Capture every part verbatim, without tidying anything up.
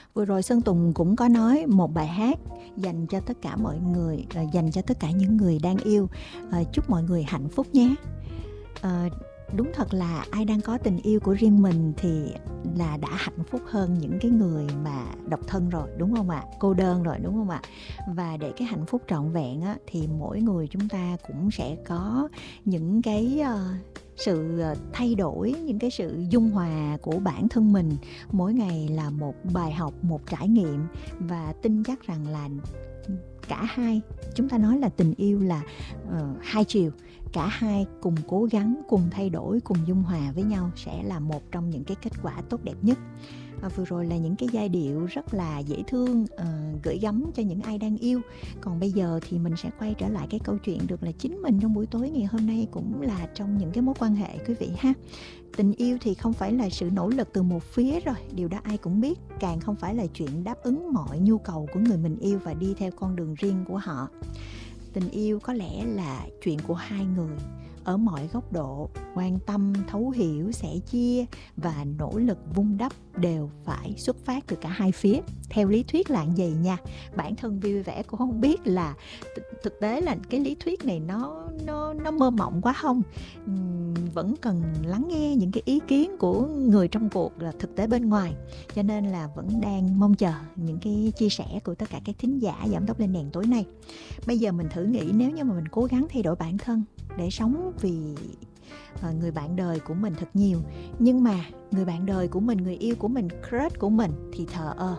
Vừa rồi Sơn Tùng cũng có nói một bài hát dành cho tất cả mọi người, dành cho tất cả những người đang yêu. À, chúc mọi người hạnh phúc nhé. À, đúng thật là ai đang có tình yêu của riêng mình thì là đã hạnh phúc hơn những cái người mà độc thân rồi, đúng không ạ? Cô đơn rồi, đúng không ạ? Và để cái hạnh phúc trọn vẹn á, thì mỗi người chúng ta cũng sẽ có những cái uh, sự thay đổi, những cái sự dung hòa của bản thân mình. Mỗi ngày là một bài học, một trải nghiệm, và tin chắc rằng là cả hai, chúng ta nói là tình yêu là uh, hai chiều, cả hai cùng cố gắng, cùng thay đổi, cùng dung hòa với nhau sẽ là một trong những cái kết quả tốt đẹp nhất. À, vừa rồi là những cái giai điệu rất là dễ thương, uh, gửi gắm cho những ai đang yêu. Còn bây giờ thì mình sẽ quay trở lại cái câu chuyện được là chính mình trong buổi tối ngày hôm nay cũng là trong những cái mối quan hệ, quý vị ha. Tình yêu thì không phải là sự nỗ lực từ một phía rồi, điều đó ai cũng biết. Càng không phải là chuyện đáp ứng mọi nhu cầu của người mình yêu và đi theo con đường riêng của họ. Tình yêu có lẽ là chuyện của hai người ở mọi góc độ, quan tâm, thấu hiểu, sẻ chia và nỗ lực vun đắp đều phải xuất phát từ cả hai phía. Theo lý thuyết là vậy nha. Bản thân vui vẻ cũng không biết là thực tế là cái lý thuyết này nó nó nó mơ mộng quá không. Uhm, vẫn cần lắng nghe những cái ý kiến của người trong cuộc là thực tế bên ngoài. Cho nên là vẫn đang mong chờ những cái chia sẻ của tất cả các thính giả Giảm Tốc Lên Đèn tối nay. Bây giờ mình thử nghĩ nếu như mà mình cố gắng thay đổi bản thân để sống vì người bạn đời của mình thật nhiều, nhưng mà người bạn đời của mình, người yêu của mình, crush của mình thì thờ ơ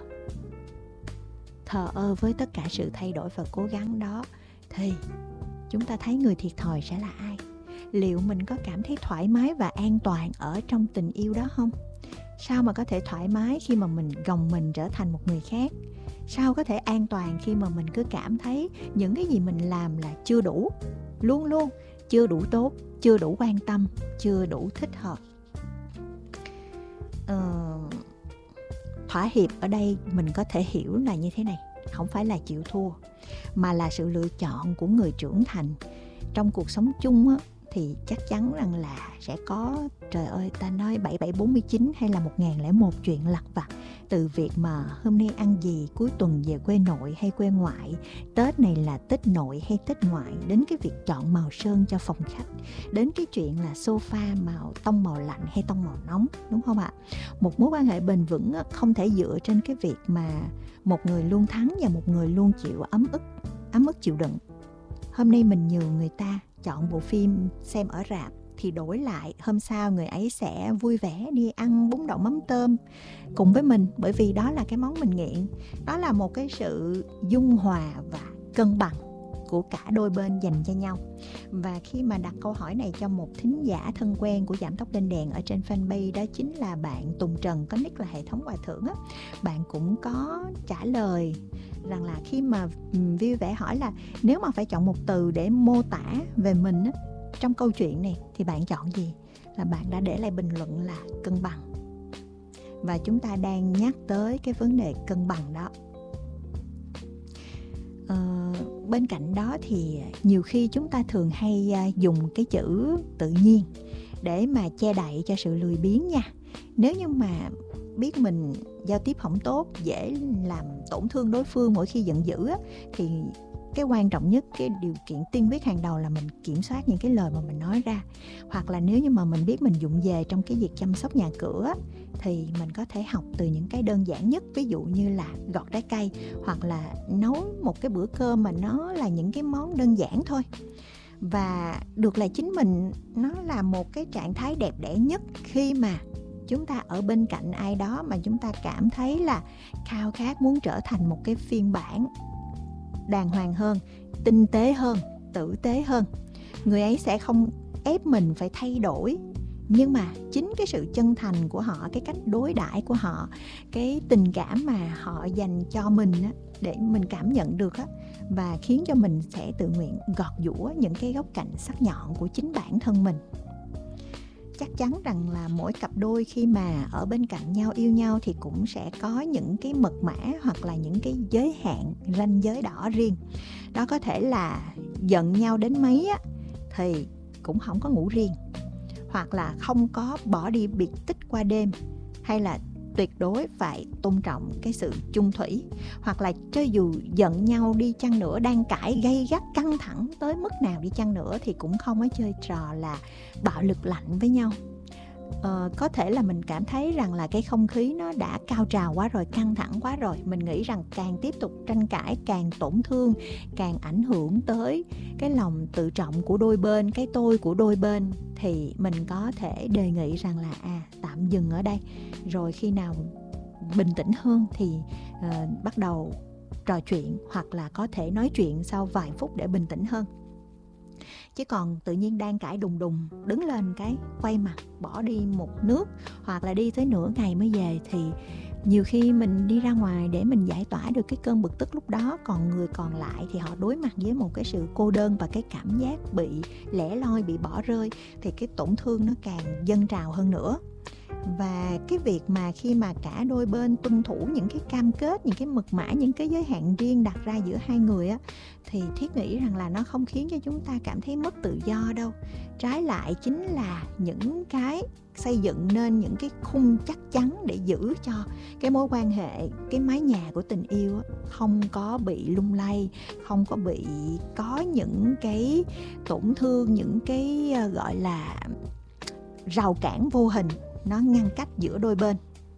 thờ ơ với tất cả sự thay đổi và cố gắng đó, thì chúng ta thấy người thiệt thòi sẽ là ai? Liệu mình có cảm thấy thoải mái và an toàn ở trong tình yêu đó không? Sao mà có thể thoải mái khi mà mình gồng mình trở thành một người khác? Sao có thể an toàn khi mà mình cứ cảm thấy những cái gì mình làm là chưa đủ, luôn luôn chưa đủ tốt, chưa đủ quan tâm, chưa đủ thích hợp? Ờ, thỏa hiệp ở đây mình có thể hiểu là như thế này, không phải là chịu thua, mà là sự lựa chọn của người trưởng thành. Trong cuộc sống chung á, thì chắc chắn rằng là sẽ có, trời ơi, ta nói bảy bảy bốn mươi chín hay là một nghìn lẻ một chuyện lặt vặt. Từ việc mà hôm nay ăn gì, cuối tuần về quê nội hay quê ngoại, Tết này là Tết nội hay Tết ngoại, đến cái việc chọn màu sơn cho phòng khách, đến cái chuyện là sofa màu tông màu lạnh hay tông màu nóng, đúng không ạ? Một mối quan hệ bền vững không thể dựa trên cái việc mà một người luôn thắng và một người luôn chịu ấm ức, ấm ức chịu đựng. Hôm nay mình nhường người ta chọn bộ phim xem ở rạp, thì đổi lại hôm sau người ấy sẽ vui vẻ đi ăn bún đậu mắm tôm cùng với mình, bởi vì đó là cái món mình nghiện. Đó là một cái sự dung hòa và cân bằng của cả đôi bên dành cho nhau. Và khi mà đặt câu hỏi này cho một thính giả thân quen của Giảm Tốc Lên Đèn ở trên fanpage, đó chính là bạn Tùng Trần, có nick là Hệ Thống Hòa Thượng á, bạn cũng có trả lời rằng là khi mà vui vẻ hỏi là nếu mà phải chọn một từ để mô tả về mình á, trong câu chuyện này thì bạn chọn gì? Là bạn đã để lại bình luận là cân bằng. Và chúng ta đang nhắc tới cái vấn đề cân bằng đó. Ờ, bên cạnh đó thì nhiều khi chúng ta thường hay dùng cái chữ tự nhiên để mà che đậy cho sự lười biếng nha. Nếu như mà biết mình giao tiếp không tốt, dễ làm tổn thương đối phương mỗi khi giận dữ á, thì cái quan trọng nhất, cái điều kiện tiên quyết hàng đầu là mình kiểm soát những cái lời mà mình nói ra. Hoặc là nếu như mà mình biết mình vụng về trong cái việc chăm sóc nhà cửa, thì mình có thể học từ những cái đơn giản nhất, ví dụ như là gọt trái cây, hoặc là nấu một cái bữa cơm mà nó là những cái món đơn giản thôi. Và được là chính mình, nó là một cái trạng thái đẹp đẽ nhất khi mà chúng ta ở bên cạnh ai đó mà chúng ta cảm thấy là khao khát muốn trở thành một cái phiên bản đàng hoàng hơn, tinh tế hơn, tử tế hơn. Người ấy sẽ không ép mình phải thay đổi, nhưng mà chính cái sự chân thành của họ, cái cách đối đãi của họ, cái tình cảm mà họ dành cho mình á, để mình cảm nhận được á, và khiến cho mình sẽ tự nguyện gọt giũa những cái góc cạnh sắc nhọn của chính bản thân mình. Chắc chắn rằng là mỗi cặp đôi khi mà ở bên cạnh nhau, yêu nhau, thì cũng sẽ có những cái mật mã hoặc là những cái giới hạn, ranh giới đỏ riêng. Đó có thể là giận nhau đến mấy á, thì cũng không có ngủ riêng, hoặc là không có bỏ đi biệt tích qua đêm, hay là tuyệt đối phải tôn trọng cái sự chung thủy. Hoặc là cho dù giận nhau đi chăng nữa, đang cãi gay gắt căng thẳng tới mức nào đi chăng nữa, thì cũng không có chơi trò là bạo lực lạnh với nhau. Ờ, có thể là mình cảm thấy rằng là cái không khí nó đã cao trào quá rồi, căng thẳng quá rồi. Mình nghĩ rằng càng tiếp tục tranh cãi càng tổn thương, càng ảnh hưởng tới cái lòng tự trọng của đôi bên, cái tôi của đôi bên. Thì mình có thể đề nghị rằng là à, tạm dừng ở đây. Rồi khi nào bình tĩnh hơn thì uh, bắt đầu trò chuyện, hoặc là có thể nói chuyện sau vài phút để bình tĩnh hơn. Chứ còn tự nhiên đang cãi đùng đùng, đứng lên cái quay mặt bỏ đi một nước, hoặc là đi tới nửa ngày mới về, thì nhiều khi mình đi ra ngoài để mình giải tỏa được cái cơn bực tức lúc đó. Còn người còn lại thì họ đối mặt với một cái sự cô đơn và cái cảm giác bị lẻ loi, bị bỏ rơi, thì cái tổn thương nó càng dâng trào hơn nữa. Và cái việc mà khi mà cả đôi bên tuân thủ những cái cam kết, những cái mật mã, những cái giới hạn riêng đặt ra giữa hai người á, thì Thiết nghĩ rằng là nó không khiến cho chúng ta cảm thấy mất tự do đâu. Trái lại chính là những cái xây dựng nên những cái khung chắc chắn để giữ cho cái mối quan hệ, cái mái nhà của tình yêu á, không có bị lung lay, không có bị có những cái tổn thương, những cái gọi là rào cản vô hình nó ngăn cách giữa đôi bên.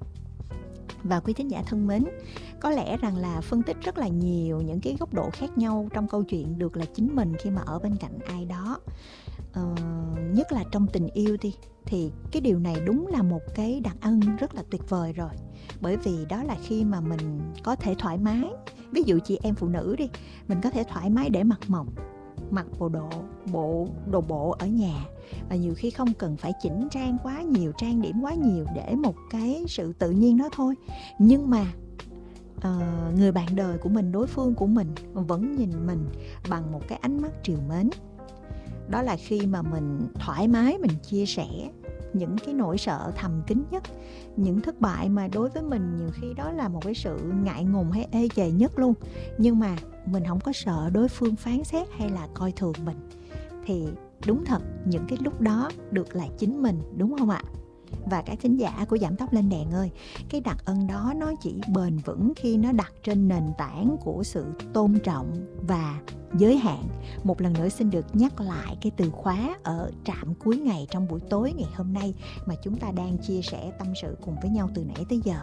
Và quý thính giả thân mến, có lẽ rằng là phân tích rất là nhiều những cái góc độ khác nhau trong câu chuyện được là chính mình khi mà ở bên cạnh ai đó, ờ, nhất là trong tình yêu đi, thì cái điều này đúng là một cái đặc ân rất là tuyệt vời rồi. Bởi vì đó là khi mà mình có thể thoải mái. Ví dụ chị em phụ nữ đi, mình có thể thoải mái để mặc mộc, mặc bộ đồ bộ đồ bộ ở nhà, và nhiều khi không cần phải chỉnh trang quá nhiều, trang điểm quá nhiều, để một cái sự tự nhiên đó thôi. Nhưng mà uh, người bạn đời của mình, đối phương của mình vẫn nhìn mình bằng một cái ánh mắt trìu mến. Đó là khi mà mình thoải mái, mình chia sẻ những cái nỗi sợ thầm kín nhất, những thất bại mà đối với mình nhiều khi đó là một cái sự ngại ngùng hay ê chề nhất luôn. Nhưng mà mình không có sợ đối phương phán xét hay là coi thường mình. Thì đúng thật, những cái lúc đó được là chính mình, đúng không ạ? Và các thính giả của Giảm Tóc Lên Đèn ơi, cái đặc ân đó nó chỉ bền vững khi nó đặt trên nền tảng của sự tôn trọng và giới hạn. Một lần nữa xin được nhắc lại cái từ khóa ở trạm cuối ngày trong buổi tối ngày hôm nay mà chúng ta đang chia sẻ tâm sự cùng với nhau từ nãy tới giờ.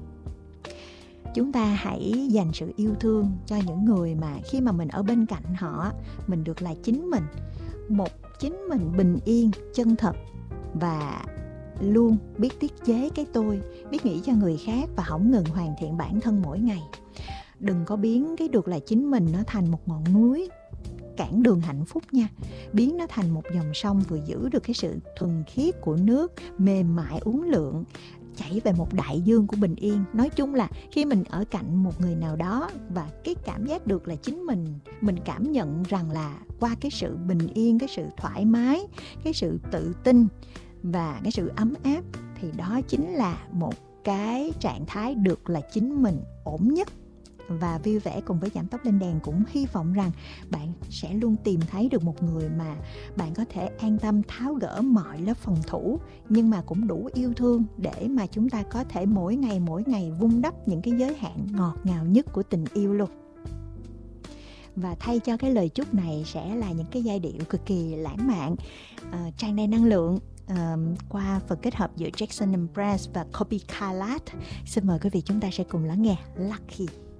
Chúng ta hãy dành sự yêu thương cho những người mà khi mà mình ở bên cạnh họ, mình được là chính mình. Một chính mình bình yên, chân thật và luôn biết tiết chế cái tôi, biết nghĩ cho người khác và không ngừng hoàn thiện bản thân mỗi ngày. Đừng có biến cái được là chính mình nó thành một ngọn núi cản đường hạnh phúc nha. Biến nó thành một dòng sông vừa giữ được cái sự thuần khiết của nước, mềm mại uốn lượn, chảy về một đại dương của bình yên. Nói chung là khi mình ở cạnh một người nào đó và cái cảm giác được là chính mình, mình cảm nhận rằng là qua cái sự bình yên, cái sự thoải mái, cái sự tự tin và cái sự ấm áp, thì đó chính là một cái trạng thái được là chính mình ổn nhất. Và vui vẻ cùng với Giảm Tóc Lên Đèn cũng hy vọng rằng bạn sẽ luôn tìm thấy được một người mà bạn có thể an tâm tháo gỡ mọi lớp phòng thủ, nhưng mà cũng đủ yêu thương để mà chúng ta có thể mỗi ngày mỗi ngày vun đắp những cái giới hạn ngọt ngào nhất của tình yêu luôn. Và thay cho cái lời chúc này sẽ là những cái giai điệu cực kỳ lãng mạn, uh, tràn đầy năng lượng, uh, qua phần kết hợp giữa Jackson and Brand và Kopi Kalat. Xin mời quý vị chúng ta sẽ cùng lắng nghe Lucky.